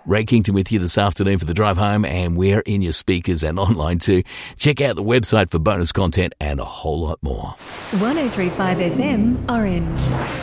Ray Kington with you this afternoon for the drive home, and we're in your speakers and online too. Check out the website for bonus content and a whole lot more. 103.5 FM Orange.